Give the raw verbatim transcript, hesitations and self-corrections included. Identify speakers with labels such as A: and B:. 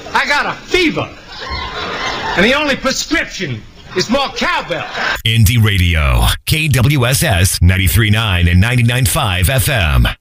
A: I got a fever. And the only prescription is more cowbell.
B: Indie Radio, K W S S ninety-three point nine and ninety-nine point five F M.